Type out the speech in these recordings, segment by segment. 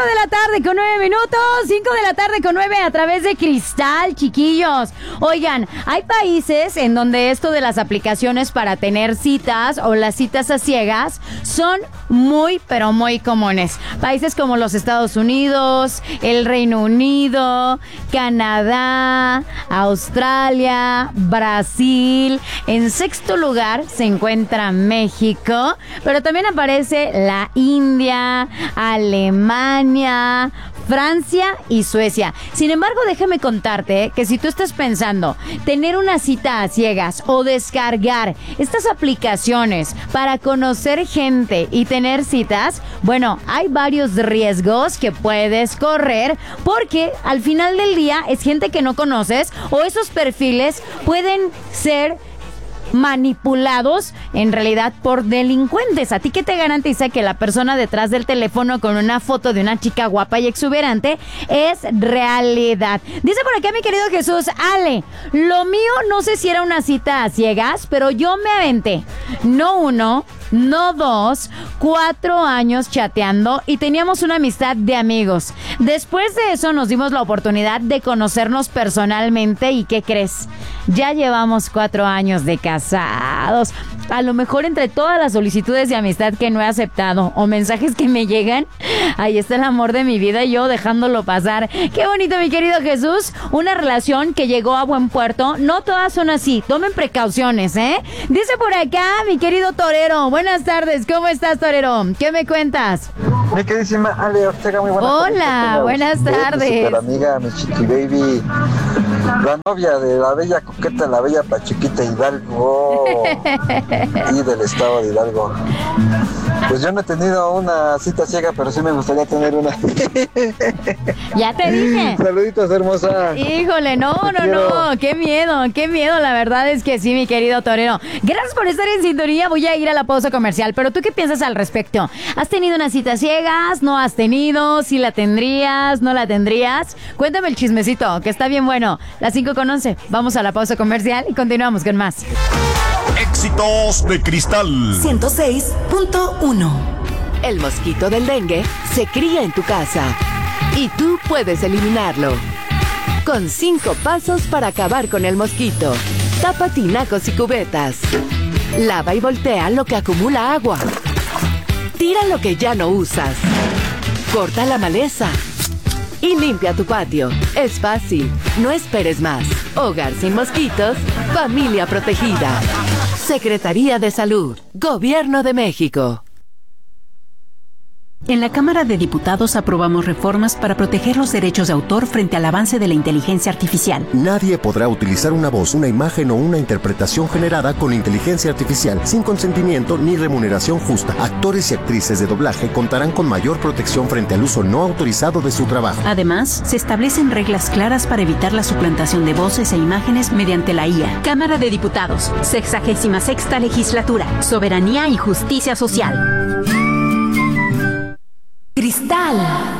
de la tarde con 9 minutos, 5 de la tarde con 9 a través de Cristal, chiquillos. Oigan, hay países en donde esto de las aplicaciones para tener citas o las citas a ciegas son muy, pero muy comunes. Países como los Estados Unidos, el Reino Unido, Canadá, Australia, Brasil. En sexto lugar se encuentra México, pero también aparece la India, Alemania, Francia y Suecia. Sin embargo, déjame contarte que si tú estás pensando tener una cita a ciegas o descargar estas aplicaciones para conocer gente y tener citas, bueno, hay varios riesgos que puedes correr porque al final del día es gente que no conoces o esos perfiles pueden ser manipulados en realidad por delincuentes. ¿A ti qué te garantiza que la persona detrás del teléfono con una foto de una chica guapa y exuberante es realidad? Dice por acá mi querido Jesús: Ale, lo mío no sé si era una cita a ciegas, pero yo me aventé no uno, no 2, 4 años chateando y teníamos una amistad de amigos. Después de eso nos dimos la oportunidad de conocernos personalmente y ¿qué crees? Ya llevamos 4 años de casados. A lo mejor entre todas las solicitudes de amistad que no he aceptado o mensajes que me llegan, ahí está el amor de mi vida y yo dejándolo pasar. Qué bonito, mi querido Jesús. Una relación que llegó a buen puerto. No todas son así. Tomen precauciones, ¿eh? Dice por acá mi querido Torero. Buenas tardes. ¿Cómo estás, Torero? ¿Qué me cuentas? Mi queridísima Ale Ortega, muy buenas tardes. Hola, buenas tardes. Mi super amiga, mi chiqui baby, la novia de la bella coqueta, la bella Pachuquita Hidalgo y del estado de Hidalgo. Pues yo no he tenido una cita ciega, pero sí me gustaría tener una. Ya te dije. Saluditos, hermosa. Híjole, no, qué miedo, la verdad es que sí, mi querido Torero. Gracias por estar en sintonía, voy a ir a la pausa comercial, pero ¿tú qué piensas al respecto? ¿Has tenido una cita ciegas? ¿No has tenido? ¿Sí la tendrías? ¿No la tendrías? Cuéntame el chismecito, que está bien bueno. Las 5:11, vamos a la pausa comercial y continuamos con más. Éxitos de Cristal 106.1. El mosquito del dengue se cría en tu casa y tú puedes eliminarlo. Con 5 pasos para acabar con el mosquito. Tapa tinacos y cubetas. Lava y voltea lo que acumula agua. Tira lo que ya no usas. Corta la maleza. Y limpia tu patio. Es fácil. No esperes más. Hogar sin mosquitos. Familia protegida. Secretaría de Salud. Gobierno de México. En la Cámara de Diputados aprobamos reformas para proteger los derechos de autor frente al avance de la inteligencia artificial. Nadie podrá utilizar una voz, una imagen o una interpretación generada con inteligencia artificial sin consentimiento ni remuneración justa. Actores y actrices de doblaje contarán con mayor protección frente al uso no autorizado de su trabajo. Además, se establecen reglas claras para evitar la suplantación de voces e imágenes mediante la IA. Cámara de Diputados, 66ª Legislatura, Soberanía y Justicia Social. Cristal.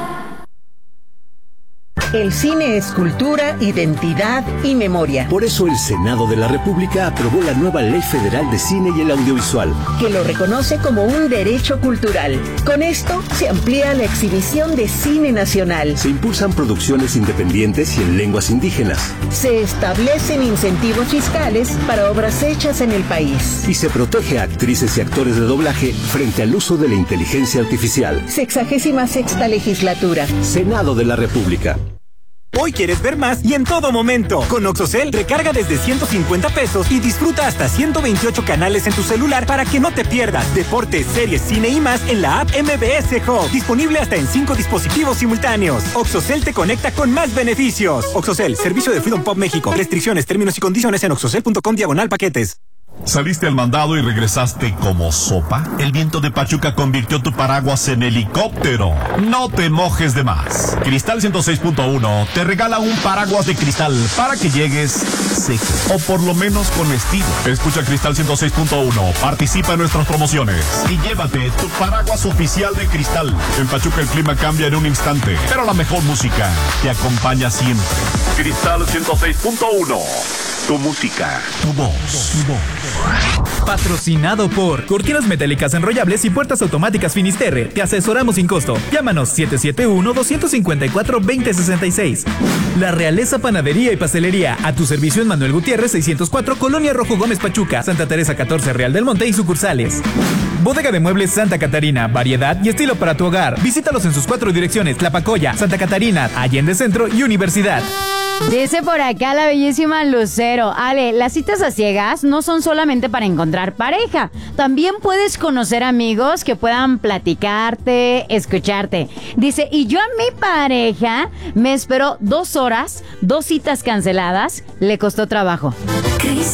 El cine es cultura, identidad y memoria. Por eso el Senado de la República aprobó la nueva Ley Federal de Cine y el Audiovisual, que lo reconoce como un derecho cultural. Con esto se amplía la exhibición de cine nacional. Se impulsan producciones independientes y en lenguas indígenas. Se establecen incentivos fiscales para obras hechas en el país. Y se protege a actrices y actores de doblaje frente al uso de la inteligencia artificial. 66ª Legislatura. Senado de la República. Hoy quieres ver más y en todo momento. Con Oxocel, recarga desde 150 pesos y disfruta hasta 128 canales en tu celular para que no te pierdas deportes, series, cine y más en la app MBS Hub. Disponible hasta en 5 dispositivos simultáneos. Oxocel te conecta con más beneficios. Oxocel, servicio de Freedom Pop México. Restricciones, términos y condiciones en oxocel.com/paquetes. ¿Saliste al mandado y regresaste como sopa? El viento de Pachuca convirtió tu paraguas en helicóptero. No te mojes de más. Cristal 106.1 te regala un paraguas de cristal para que llegues seco o por lo menos con estilo. Escucha Cristal 106.1, participa en nuestras promociones y llévate tu paraguas oficial de Cristal. En Pachuca el clima cambia en un instante, pero la mejor música te acompaña siempre. Cristal 106.1. Tu música, tu voz, tu voz. Patrocinado por Cortinas Metálicas Enrollables y Puertas Automáticas Finisterre. Te asesoramos sin costo. Llámanos 771-254-2066. La Realeza Panadería y Pastelería. A tu servicio en Manuel Gutiérrez 604, Colonia Rojo Gómez Pachuca, Santa Teresa 14, Real del Monte y sucursales. Bodega de Muebles Santa Catarina. Variedad y estilo para tu hogar. Visítalos en sus 4 direcciones: Tlapacoya, Santa Catarina, Allende Centro y Universidad. Dice por acá la bellísima Lucero: Ale, las citas a ciegas no son solamente para encontrar pareja. También puedes conocer amigos que puedan platicarte, escucharte. Dice, y yo a mi pareja me esperó 2 horas, 2 citas canceladas, le costó trabajo. Cris